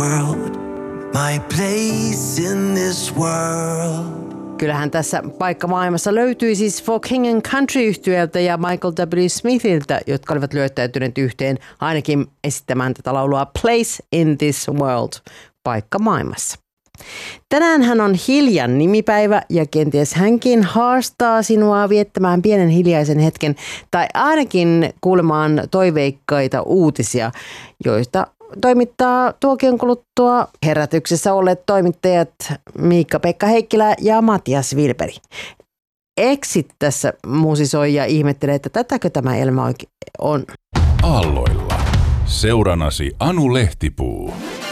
world, my place in this world. Kyllähän tässä paikka maailmassa löytyi siis For King and Country-yhtyöltä ja Michael W. Smithiltä, jotka olivat lyöttäytyneet yhteen ainakin esittämään tätä laulua Place in this world, paikka maailmassa. Tänään hän on Hiljan nimipäivä ja kenties hänkin haastaa sinua viettämään pienen hiljaisen hetken tai ainakin kuulemaan toiveikkaita uutisia, joista toimittaa tuokion kuluttua herätyksessä olleet toimittajat Miikka-Pekka Heikkilä ja Matias Vilperi. Exit tässä musisoi ja ihmettelee, että tätäkö tämä elämä oikein on. Aalloilla. Seuranasi Anu Lehtipuu.